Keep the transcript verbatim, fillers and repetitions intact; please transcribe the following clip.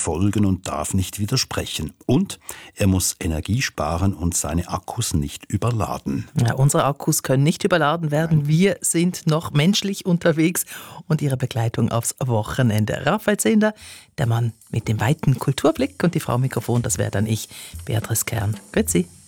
folgen und darf nicht widersprechen. Und er muss Energie sparen und seine Akkus nicht überladen. Ja, unsere Akkus können nicht überladen werden. Wir sind noch menschlich unterwegs und Ihre Begleitung aufs Wochenende. Raphael Zehnder, der Mann mit dem weiten Kulturblick, und die Frau am Mikrofon, das wäre dann ich, Beatrice Kern. Grüezi.